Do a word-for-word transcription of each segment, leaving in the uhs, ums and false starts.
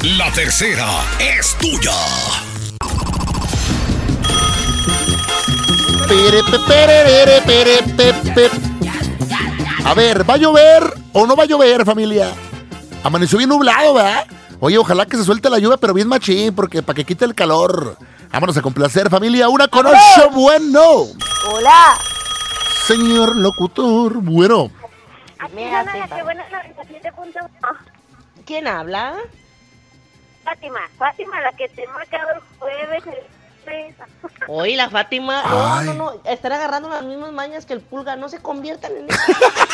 La tercera es tuya. Pere, pe, perere, pere, pe, pe. A ver, ¿va a llover o no va a llover, familia? Amaneció bien nublado, ¿verdad? Oye, ojalá que se suelte la lluvia, pero bien machín, porque para que quite el calor. Vámonos a complacer, familia. Una con ocho, bueno. Hola. Señor locutor, bueno. Aquí suena la que buena noventa y siete punto uno. ¿Quién habla? Fátima, Fátima, la que te he marcado el jueves. El... Oye, la Fátima, no, no, no, están agarrando las mismas mañas que el Pulga, no se conviertan en eso.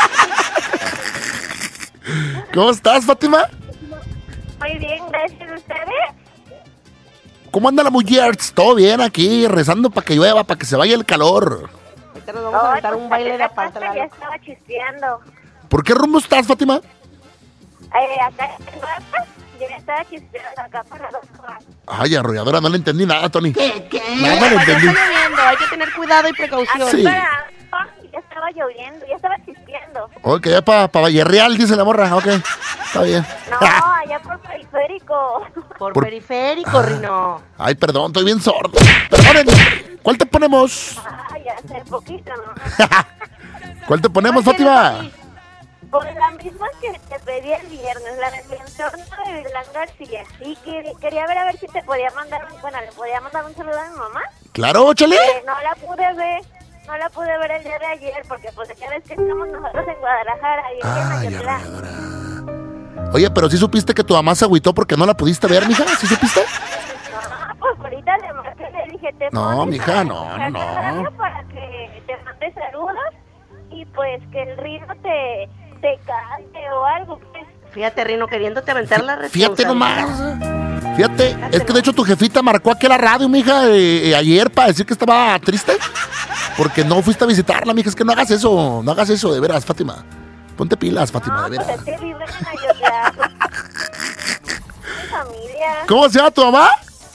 ¿Cómo estás, Fátima? Muy bien, gracias a ustedes. ¿Cómo anda la mujer? Todo bien aquí, rezando para que llueva, para que se vaya el calor. Ahorita nos vamos a aventar un baile de aparte. Ya estaba chispeando. ¿Por qué rumbo estás, Fátima? Eh, acá en Guapa, ya estaba chispeando acá para dos horas. Ay, arrolladora, no le entendí nada, Tony. ¿Qué? ¿Qué? Nada, no le entendí. Está lloviendo, hay que tener cuidado y precaución. Sí. Ya estaba lloviendo, ya estaba chispeando. Ok, ya para pa Valle Real, dice la morra. Ok, está bien. No, allá por periférico. Por, Por- periférico, Ah. Rino. Ay, perdón, estoy bien sordo. Perdonen, ¿cuál te ponemos? Ay, ya hace poquito, ¿no? ¿Cuál te ponemos, ¿Cuál quieres, Fátima? papi? Pues la misma que te pedí el viernes, la del entorno de Vilán García. Sí, que- quería ver a ver si te podía mandar un, bueno, le podía mandar un saludo a mi mamá. Claro, chale. Eh, no la pude ver, no la pude ver el día de ayer porque pues ya ves que estamos nosotros en Guadalajara y en Ay, Mazatlán. arrolladora. Oye, pero sí supiste que tu mamá se agüitó porque no la pudiste ver, mija. ¿Sí supiste? No, pues ahorita le marqué y le dije, te No, pones mija, a no, escuchar no. la radio para que te mande saludos y pues que el Rino te, te cante o algo, pues. Fíjate, Rino, queriéndote aventar la Fíjate responsabilidad. nomás. Fíjate, es que de hecho tu jefita marcó aquí a la radio, mija, eh, eh, ayer para decir que estaba triste. Porque no fuiste a visitarla, mija. Es que no hagas eso, no hagas eso, de veras, Fátima. Ponte pilas, Fátima, No, de pues veras. es que viven en Ayotla. Mi familia. ¿Cómo se llama tu mamá?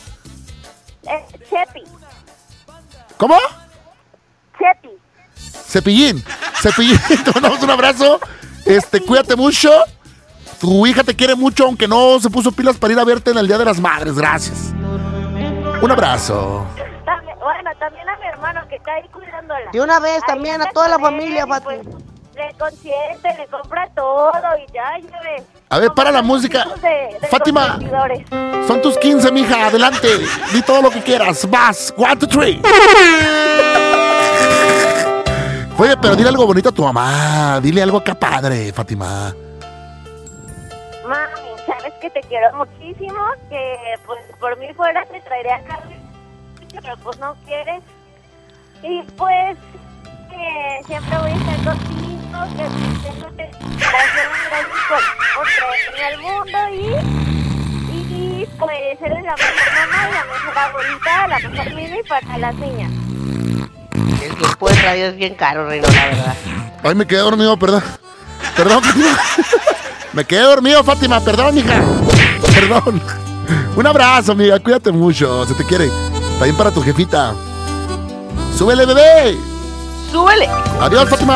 Eh, Chepi. ¿Cómo? Chepi. Cepillín. Cepillín, te mandamos un abrazo. Este, cuídate mucho. Tu hija te quiere mucho, aunque no se puso pilas para ir a verte en el Día de las Madres. Gracias. Un abrazo. También, bueno, también a mi hermano que está ahí cuidándola. De una vez Ahí también anda a toda la con él familia, y, Fati. pues, le consiente, le compra todo y ya, ya ve. A ver, Como para la los música. hijos de- de Fátima. competidores. Son tus quince, mija. Adelante. Di todo lo que quieras. Vas. One, two, three. Oye, pero dile algo bonito a tu mamá. Dile algo acá padre, Fátima. Mami, sabes que te quiero muchísimo, que pues por mí fuera te traería acá, pero pues no quieres. Y pues que siempre voy a estar contigo, que tengo que hacer un gran por, por traerme al mundo y, y pues eres la mejor mamá y la mejor abuelita, la mejor niña y para las niñas. El tiempo de radio es bien caro, Rino, la verdad. Ay, me quedé dormido, perdón. Perdón, Fátima. Me quedé dormido, Fátima. Perdón, mija. Perdón. Un abrazo, amiga. Cuídate mucho. Se te quiere. También para tu jefita. ¡Súbele, bebé! ¡Súbele! Adiós, Fátima.